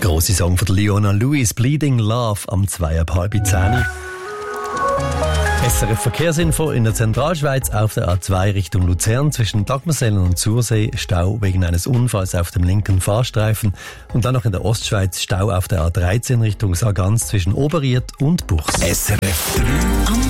Der grosse Song von Leona Lewis, Bleeding Love, am 9:30. SRF Verkehrsinfo in der Zentralschweiz auf der A2 Richtung Luzern zwischen Dagmersellen und Sursee Stau wegen eines Unfalls auf dem linken Fahrstreifen und dann noch in der Ostschweiz Stau auf der A13 Richtung Sargans zwischen Oberried und Buchs. SRF 3